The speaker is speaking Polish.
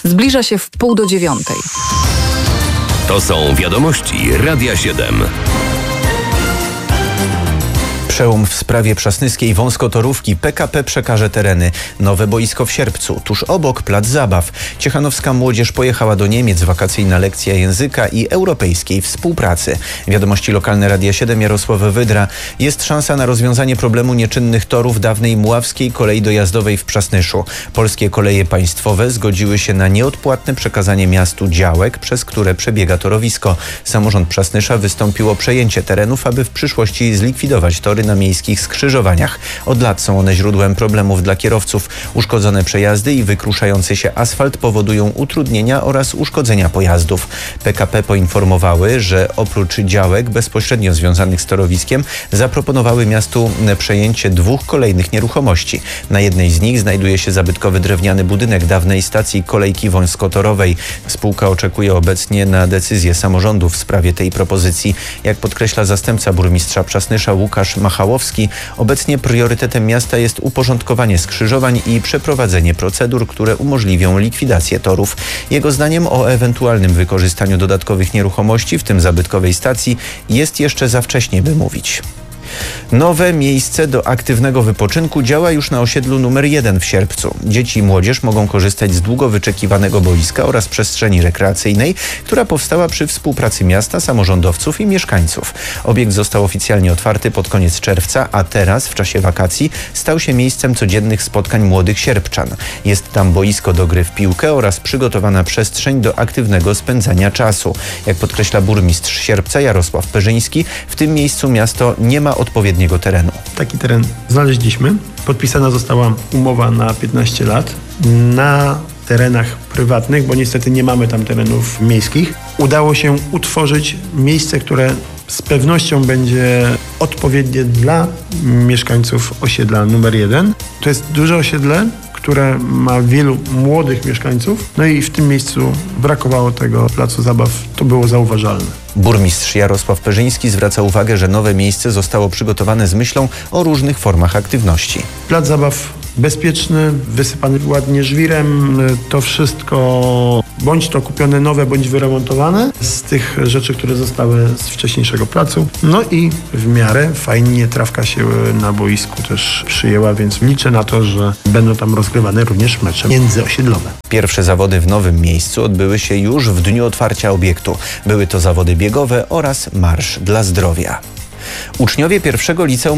Zbliża się w 8:30. To są wiadomości Radia 7. Przełom w sprawie przasnyskiej wąskotorówki. PKP przekaże tereny. Nowe boisko w Sierpcu. Tuż obok plac zabaw. Ciechanowska młodzież pojechała do Niemiec. Wakacyjna lekcja języka i europejskiej współpracy. Wiadomości lokalne Radia 7. Jarosław Wydra. Jest szansa na rozwiązanie problemu nieczynnych torów dawnej Mławskiej Kolei Dojazdowej w Przasnyszu. Polskie Koleje Państwowe zgodziły się na nieodpłatne przekazanie miastu działek, przez które przebiega torowisko. Samorząd Przasnysza wystąpił o przejęcie terenów, aby w przyszłości zlikwidować tory na miejskich skrzyżowaniach. Od lat są one źródłem problemów dla kierowców. Uszkodzone przejazdy i wykruszający się asfalt powodują utrudnienia oraz uszkodzenia pojazdów. PKP poinformowały, że oprócz działek bezpośrednio związanych z torowiskiem zaproponowały miastu przejęcie 2 kolejnych nieruchomości. Na jednej z nich znajduje się zabytkowy drewniany budynek dawnej stacji kolejki wąskotorowej. Spółka oczekuje obecnie na decyzję samorządu w sprawie tej propozycji. Jak podkreśla zastępca burmistrza Przasnysza Łukasz Machałowski, obecnie priorytetem miasta jest uporządkowanie skrzyżowań i przeprowadzenie procedur, które umożliwią likwidację torów. Jego zdaniem o ewentualnym wykorzystaniu dodatkowych nieruchomości, w tym zabytkowej stacji, jest jeszcze za wcześnie, by mówić. Nowe miejsce do aktywnego wypoczynku działa już na osiedlu numer 1 w Sierpcu. Dzieci i młodzież mogą korzystać z długo wyczekiwanego boiska oraz przestrzeni rekreacyjnej, która powstała przy współpracy miasta, samorządowców i mieszkańców. Obiekt został oficjalnie otwarty pod koniec czerwca, a teraz w czasie wakacji stał się miejscem codziennych spotkań młodych sierpczan. Jest tam boisko do gry w piłkę oraz przygotowana przestrzeń do aktywnego spędzania czasu. Jak podkreśla burmistrz Sierpca Jarosław Perzyński, w tym miejscu miasto nie ma odpowiedniego terenu. Taki teren znaleźliśmy. Podpisana została umowa na 15 lat. Na terenach prywatnych, bo niestety nie mamy tam terenów miejskich, udało się utworzyć miejsce, które z pewnością będzie odpowiednie dla mieszkańców osiedla numer 1. To jest duże osiedle, które ma wielu młodych mieszkańców. No i w tym miejscu brakowało tego placu zabaw. To było zauważalne. Burmistrz Jarosław Perzyński zwraca uwagę, że nowe miejsce zostało przygotowane z myślą o różnych formach aktywności. Plac zabaw bezpieczny, wysypany ładnie żwirem. To wszystko bądź to kupione nowe, bądź wyremontowane z tych rzeczy, które zostały z wcześniejszego placu. No i w miarę fajnie trawka się na boisku też przyjęła, więc liczę na to, że będą tam rozgrywane również mecze międzyosiedlowe. Pierwsze zawody w nowym miejscu odbyły się już w dniu otwarcia obiektu. Były to zawody biegowe oraz Marsz dla Zdrowia. Uczniowie pierwszego liceum